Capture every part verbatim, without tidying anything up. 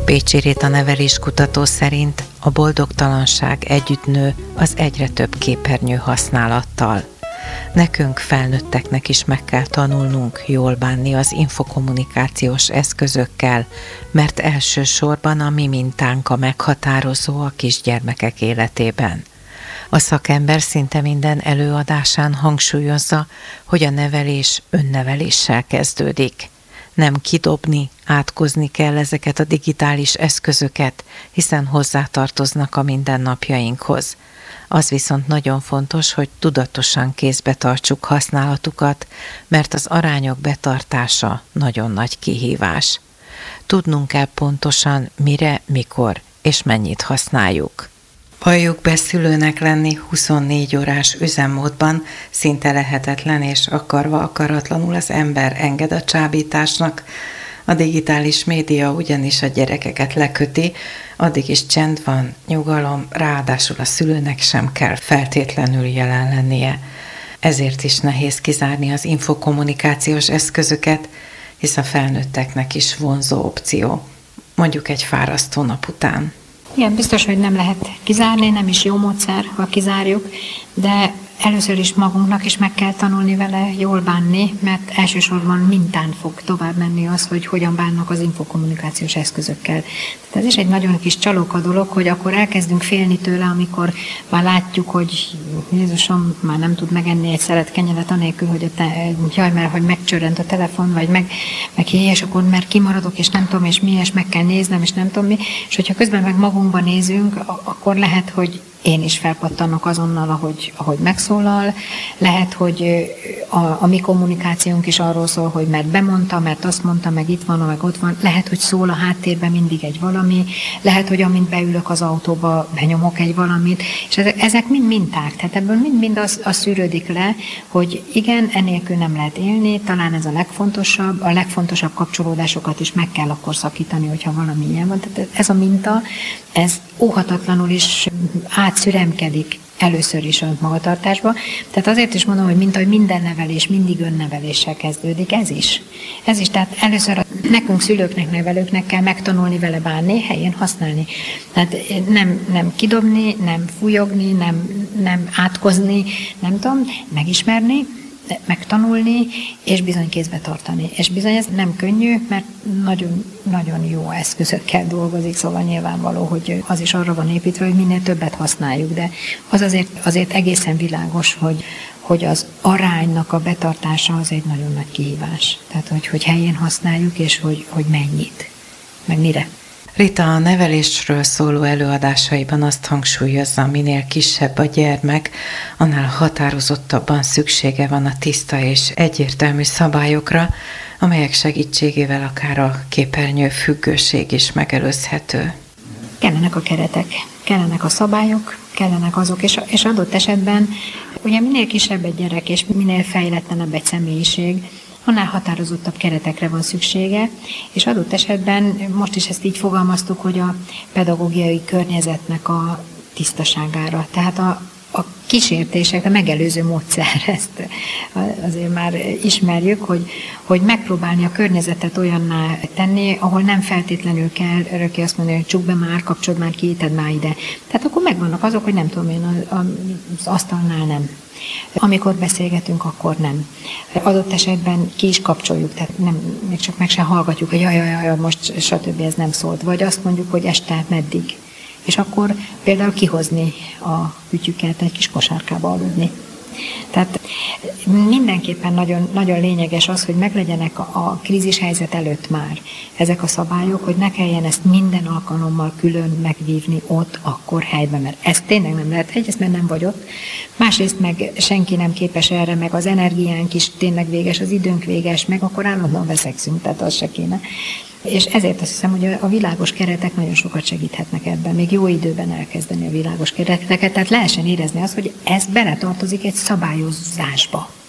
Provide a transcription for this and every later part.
Pécsi Rita neveléskutató szerint a boldogtalanság együtt nő az egyre több képernyő használattal. Nekünk felnőtteknek is meg kell tanulnunk jól bánni az infokommunikációs eszközökkel, mert elsősorban a mi mintánk a meghatározó a kisgyermekek életében. A szakember szinte minden előadásán hangsúlyozza, hogy a nevelés önneveléssel kezdődik. Nem kidobni, átkozni kell ezeket a digitális eszközöket, hiszen hozzátartoznak a mindennapjainkhoz. Az viszont nagyon fontos, hogy tudatosan kézbe tartsuk használatukat, mert az arányok betartása nagyon nagy kihívás. Tudnunk kell pontosan, mire, mikor és mennyit használjuk. Valljuk be, szülőnek lenni huszonnégy órás üzemmódban szinte lehetetlen, és akarva akaratlanul az ember enged a csábításnak. A digitális média ugyanis a gyerekeket leköti, addig is csend van, nyugalom, ráadásul a szülőnek sem kell feltétlenül jelen lennie. Ezért is nehéz kizárni az infokommunikációs eszközöket, hisz a felnőtteknek is vonzó opció, mondjuk egy fárasztó nap után. Igen, biztos, hogy nem lehet kizárni, nem is jó módszer, ha kizárjuk, de először is magunknak is meg kell tanulni vele jól bánni, mert elsősorban mintán fog tovább menni az, hogy hogyan bánnak az infokommunikációs eszközökkel. Tehát ez is egy nagyon kis csalóka dolog, hogy akkor elkezdünk félni tőle, amikor már látjuk, hogy Jézusom már nem tud megenni egy szelet kenyeret anélkül, hogy a te, jaj, mert hogy megcsörrent a telefon, vagy meg, meg hé, és akkor mert kimaradok, és nem tudom, és mi, és meg kell néznem, és nem tudom mi. És hogyha közben meg magunkba nézünk, akkor lehet, hogy én is felpattanok azonnal, ahogy, ahogy megszólal. Lehet, hogy a, a mi kommunikációnk is arról szól, hogy mert bemondta, mert azt mondta, meg itt van, meg ott van. Lehet, hogy szól a háttérben mindig egy valami. Lehet, hogy amint beülök az autóba, benyomok egy valamit. És ezek, ezek mind minták. Tehát ebből mind-mind az, az szűrődik le, hogy igen, enélkül nem lehet élni. Talán ez a legfontosabb. A legfontosabb kapcsolódásokat is meg kell akkor szakítani, hogyha valami ilyen van. Tehát ez a minta, ez óhatatlanul is átszüremkedik először is a magatartásba. Tehát azért is mondom, hogy mint ahogy minden nevelés mindig önneveléssel kezdődik, ez is. Ez is, tehát először a, nekünk szülőknek, nevelőknek kell megtanulni vele bánni, helyén használni. Tehát nem, nem kidobni, nem fújogni, nem, nem átkozni, nem tudom, megismerni, megtanulni, és bizony kézbe tartani. És bizony ez nem könnyű, mert nagyon, nagyon jó eszközökkel dolgozik, szóval nyilvánvaló, hogy az is arra van építve, hogy minél többet használjuk, de az azért, azért egészen világos, hogy, hogy az aránynak a betartása az egy nagyon nagy kihívás. Tehát, hogy, hogy helyén használjuk, és hogy, hogy mennyit, meg mire. Rita a nevelésről szóló előadásaiban azt hangsúlyozza, minél kisebb a gyermek, annál határozottabban szüksége van a tiszta és egyértelmű szabályokra, amelyek segítségével akár a képernyő függőség is megelőzhető. Kellenek a keretek, kellenek a szabályok, kellenek azok, és, és adott esetben ugye minél kisebb egy gyerek, és minél fejletlenebb egy személyiség, annál határozottabb keretekre van szüksége, és adott esetben most is ezt így fogalmaztuk, hogy a pedagógiai környezetnek a tisztaságára. Tehát a, a kísértések, a megelőző módszer, ezt azért már ismerjük, hogy, hogy megpróbálni a környezetet olyanná tenni, ahol nem feltétlenül kell örökké azt mondani, hogy csukd be már, kapcsold már ki, tedd már ide. Tehát akkor megvannak azok, hogy nem tudom én, az asztalnál nem. Amikor beszélgetünk, akkor nem. Adott esetben ki is kapcsoljuk, tehát nem, még csak meg sem hallgatjuk, hogy jaj, jaj, jaj, most stb. Ez nem szólt. Vagy azt mondjuk, hogy este meddig. És akkor például kihozni a kütyüket egy kis kosárkába aludni. Tehát mindenképpen nagyon, nagyon lényeges az, hogy meglegyenek a, a krízis helyzet előtt már ezek a szabályok, hogy ne kelljen ezt minden alkalommal külön megvívni ott, akkor helyben, mert ez tényleg nem lehet. Egyrészt, mert nem vagy ott, másrészt meg senki nem képes erre, meg az energiánk is tényleg véges, az időnk véges, meg akkor állandóan veszekszünk, tehát az se kéne. És ezért azt hiszem, hogy a világos keretek nagyon sokat segíthetnek ebben, még jó időben elkezdeni a világos kereteket, tehát lehessen érezni azt, hogy ez beletartozik egy szabályozásba.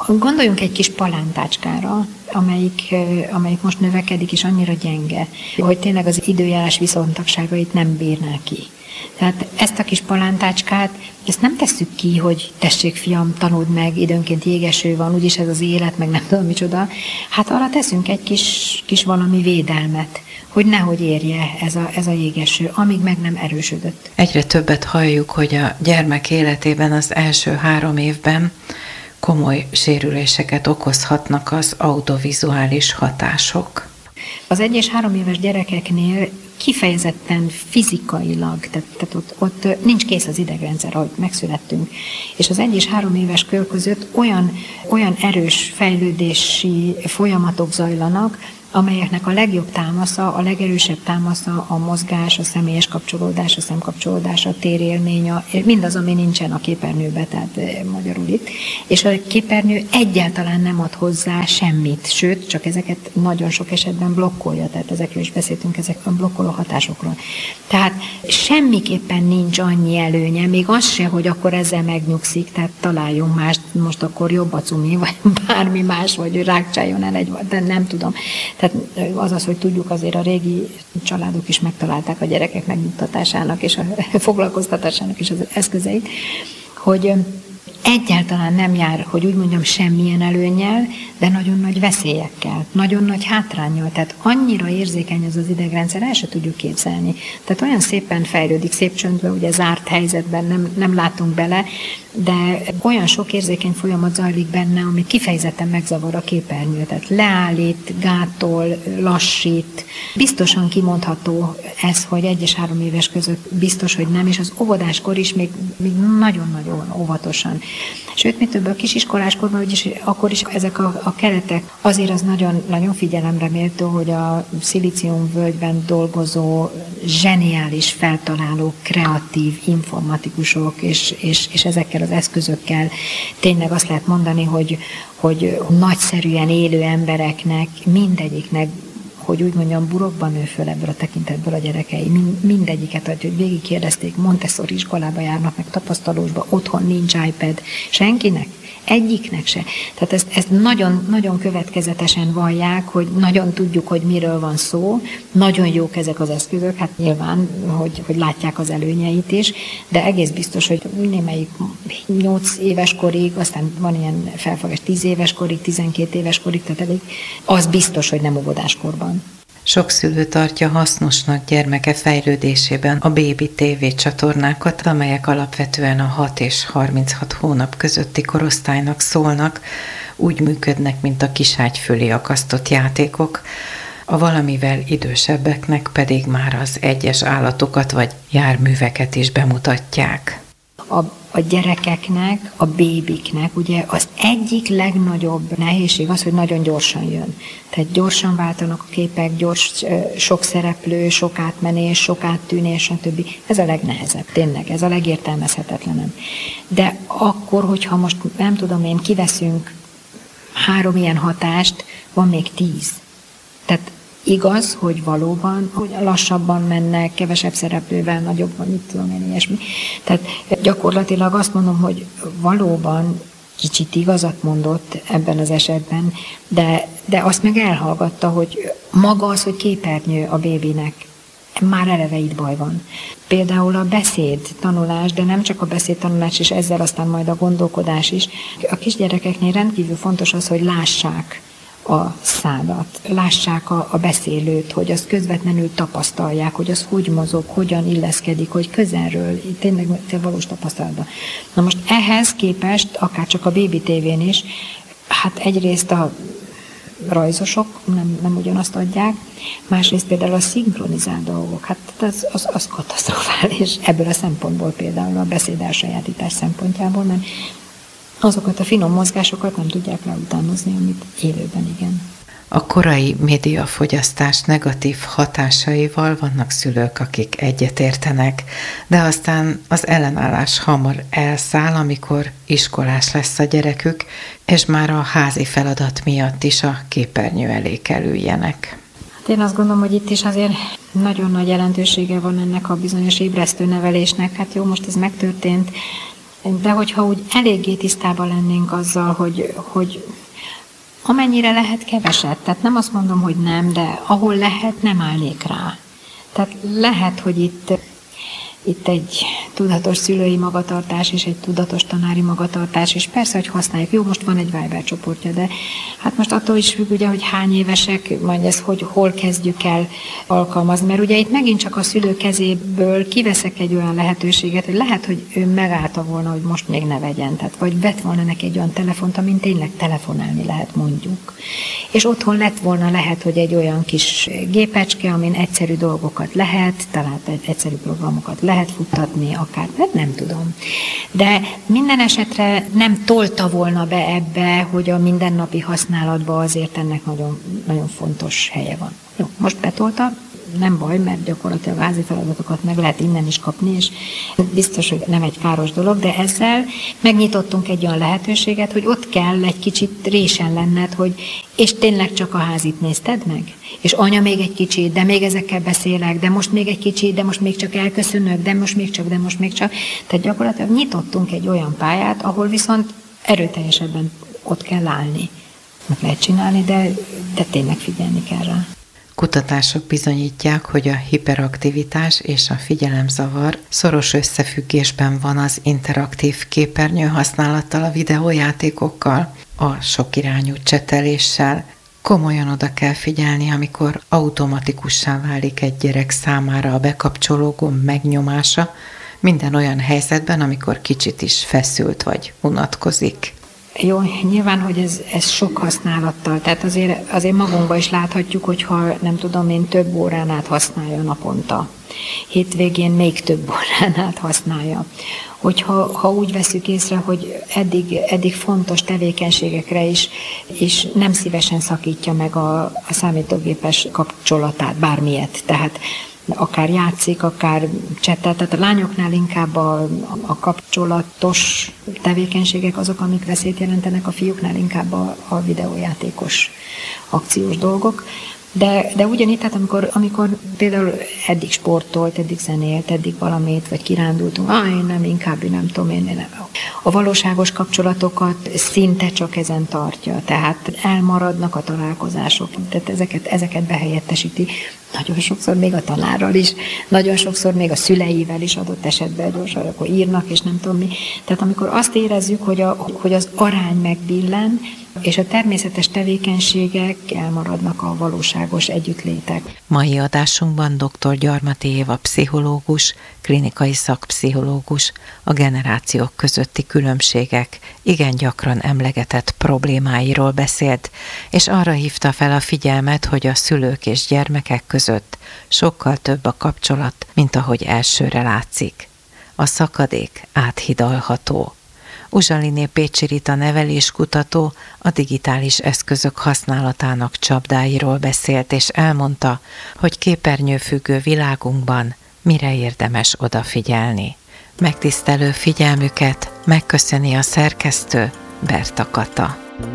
Gondoljunk egy kis palántácskára, amelyik, amelyik most növekedik, és annyira gyenge, hogy tényleg az időjárás viszontagságait nem bírná ki. Tehát ezt a kis palántácskát, ezt nem tesszük ki, hogy tessék fiam, tanuld meg, időnként jégeső van, úgyis ez az élet, meg nem tudom micsoda. Hát arra teszünk egy kis, kis valami védelmet, hogy nehogy érje ez a, ez a jégeső, amíg meg nem erősödött. Egyre többet halljuk, hogy a gyermek életében az első három évben komoly sérüléseket okozhatnak az audiovizuális hatások. Az egy és három éves gyerekeknél kifejezetten fizikailag, tehát, tehát ott, ott nincs kész az idegrendszer, ahogy megszülettünk. És az egy és három éves kör között olyan, olyan erős fejlődési folyamatok zajlanak, amelyeknek a legjobb támasza, a legerősebb támasza a mozgás, a személyes kapcsolódás, a szemkapcsolódás, a térélmény, a, mindaz, ami nincsen a képernyőben, tehát magyarul itt. És a képernyő egyáltalán nem ad hozzá semmit, sőt, csak ezeket nagyon sok esetben blokkolja, tehát ezekről is beszéltünk, ezek a blokkoló hatásokról. Tehát semmiképpen nincs annyi előnye, még az se, hogy akkor ezzel megnyugszik, tehát találjunk mást, most akkor jobb a cumi, vagy bármi más, vagy rákcsáljon el egy, de nem tudom. Tehát az az, hogy tudjuk, azért a régi családok is megtalálták a gyerekek megnyugtatásának és a foglalkoztatásának is az eszközeit, hogy egyáltalán nem jár, hogy úgy mondjam, semmilyen előnnyel, de nagyon nagy veszélyekkel, nagyon nagy hátránnyal. Tehát annyira érzékeny ez az idegrendszer, el se tudjuk képzelni. Tehát olyan szépen fejlődik, szép csöndben, ugye zárt helyzetben nem, nem látunk bele, de olyan sok érzékeny folyamat zajlik benne, ami kifejezetten megzavar a képernyőt. Tehát leállít, gátol, lassít. Biztosan kimondható ez, hogy egy és három éves között biztos, hogy nem, és az óvodáskor is még, még nagyon-nagyon óvatosan. Sőt, mi több a kisiskoláskorban, úgyis akkor is ezek a, a keretek, azért az nagyon, nagyon figyelemre méltó, hogy a szilíciumvölgyben dolgozó, zseniális feltaláló, kreatív informatikusok, és, és, és ezekkel az eszközökkel tényleg azt lehet mondani, hogy, hogy nagyszerűen élő embereknek, mindegyiknek, hogy úgy mondjam, burokban nő föl ebből a tekintetből a gyerekei. Mindegyiket, hogy végig kérdezték, Montessori iskolába járnak, meg tapasztalósba, otthon nincs iPad. Senkinek? Egyiknek se. Tehát ezt, ezt nagyon, nagyon következetesen vallják, hogy nagyon tudjuk, hogy miről van szó, nagyon jók ezek az eszközök, hát nyilván, hogy, hogy látják az előnyeit is, de egész biztos, hogy némelyik nyolc éves korig, aztán van ilyen felfogás tíz éves korig, tizenkét éves korig, tehát elég, az biztos, hogy nem óvodáskorban. Sok szülő tartja hasznosnak gyermeke fejlődésében a bébi tévé csatornákat, amelyek alapvetően a hat és harminchat hónap közötti korosztálynak szólnak, úgy működnek, mint a kiságy fölé akasztott játékok, a valamivel idősebbeknek pedig már az egyes állatokat vagy járműveket is bemutatják. A, a gyerekeknek, a bébiknek ugye az egyik legnagyobb nehézség az, hogy nagyon gyorsan jön. Tehát gyorsan váltanak a képek, gyors, sok szereplő, sok átmenés, sok áttűnés, stb. Ez a legnehezebb, tényleg, ez a legértelmezhetetlenebb. De akkor, hogyha most nem tudom én, kiveszünk három ilyen hatást, van még tíz. Tehát igaz, hogy valóban, hogy lassabban mennek, kevesebb szereplővel, nagyobban, mit tudom én, ilyesmi. Tehát gyakorlatilag azt mondom, hogy valóban kicsit igazat mondott ebben az esetben, de, de azt meg elhallgatta, hogy maga az, hogy képernyő a bébinek, már eleve itt baj van. Például a beszéd tanulás, de nem csak a beszéd tanulás, és ezzel aztán majd a gondolkodás is. A kisgyerekeknél rendkívül fontos az, hogy lássák a szádat, lássák a, a beszélőt, hogy azt közvetlenül tapasztalják, hogy az hogy mozog, hogyan illeszkedik, hogy közelről, tényleg valós tapasztalatban. Na most ehhez képest, akár csak a bébi tévén is, hát egyrészt a rajzosok nem, nem ugyanazt adják, másrészt például a szinkronizált dolgok, hát az, az, az katasztrofális ebből a szempontból, például a beszéd elsajátítás szempontjából, mert azokat a finom mozgásokat nem tudják leutánozni, amit élőben igen. A korai médiafogyasztás negatív hatásaival vannak szülők, akik egyetértenek, de aztán az ellenállás hamar elszáll, amikor iskolás lesz a gyerekük, és már a házi feladat miatt is a képernyő elé kell üljenek. Hát én azt gondolom, hogy itt is azért nagyon nagy jelentősége van ennek a bizonyos ébresztő nevelésnek. Hát jó, most ez megtörtént, De hogyha úgy eléggé tisztában lennénk azzal, hogy, hogy amennyire lehet keveset, tehát nem azt mondom, hogy nem, de ahol lehet, nem állnék rá. Tehát lehet, hogy itt, itt egy tudatos szülői magatartás és egy tudatos tanári magatartás, és persze, hogy használjuk. Jó, most van egy Viber csoportja, de hát most attól is függ, ugye, hogy hány évesek, majd ez, hogy hol kezdjük el alkalmazni. Mert ugye itt megint csak a szülő kezéből kiveszek egy olyan lehetőséget, hogy lehet, hogy ő megállta volna, hogy most még ne vegyen. Tehát, vagy vett volna neki egy olyan telefont, amin tényleg telefonálni lehet, mondjuk. És otthon lett volna lehet, hogy egy olyan kis gépecske, amin egyszerű dolgokat lehet, talán egyszerű programokat lehet futtatni, akár, hát nem tudom. De minden esetre nem tolta volna be ebbe, hogy a mindennapi használatban azért ennek nagyon, nagyon fontos helye van. Jó, most betolta, nem baj, mert gyakorlatilag házi feladatokat meg lehet innen is kapni, és biztos, hogy nem egy káros dolog, de ezzel megnyitottunk egy olyan lehetőséget, hogy ott kell egy kicsit résen lenned, hogy és tényleg csak a házit nézted meg? És anya még egy kicsit, de még ezekkel beszélek, de most még egy kicsit, de most még csak elköszönök, de most még csak, de most még csak. Tehát gyakorlatilag nyitottunk egy olyan pályát, ahol viszont erőteljesebben ott kell állni. Meg lehet csinálni, de, de tényleg figyelni kell rá. Kutatások bizonyítják, hogy a hiperaktivitás és a figyelemzavar szoros összefüggésben van az interaktív képernyő használattal, a videójátékokkal, a sokirányú cseteléssel. Komolyan oda kell figyelni, amikor automatikussá válik egy gyerek számára a bekapcsoló gomb megnyomása, minden olyan helyzetben, amikor kicsit is feszült vagy unatkozik. Jó, nyilván, hogy ez, ez sok használattal, tehát azért, azért magunkban is láthatjuk, hogyha nem tudom én több órán át használja naponta. Hétvégén még több órán át használja. Hogyha ha úgy veszük észre, hogy eddig, eddig fontos tevékenységekre is, és nem szívesen szakítja meg a, a számítógépes kapcsolatát, bármilyet. Tehát akár játszik, akár csettel, tehát a lányoknál inkább a, a kapcsolatos tevékenységek azok, amik veszélyt jelentenek, a fiúknál inkább a, a videójátékos akciós dolgok. De, de ugyanígy, tehát amikor, amikor például eddig sportolt, eddig zenélt, eddig valamit, vagy kirándultunk, ah, én nem, inkább, nem tudom, én nem. A valóságos kapcsolatokat szinte csak ezen tartja, tehát elmaradnak a találkozások, tehát ezeket, ezeket behelyettesíti. Nagyon sokszor még a tanárral is, nagyon sokszor még a szüleivel is adott esetben gyorsan, akkor írnak, és nem tudom mi. Tehát amikor azt érezzük, hogy, a, hogy az arány megbillen, és a természetes tevékenységek elmaradnak a valóságos együttlétek. Mai adásunkban dr. Gyarmati Éva pszichológus, klinikai szakpszichológus a generációk közötti különbségek igen gyakran emlegetett problémáiról beszélt, és arra hívta fel a figyelmet, hogy a szülők és gyermekek között sokkal több a kapcsolat, mint ahogy elsőre látszik. A szakadék áthidalható. Uzsaliné Pécsi Rita neveléskutató a digitális eszközök használatának csapdáiról beszélt, és elmondta, hogy képernyőfüggő világunkban mire érdemes odafigyelni. Megtisztelő figyelmüket megköszöni a szerkesztő, Berta Kata.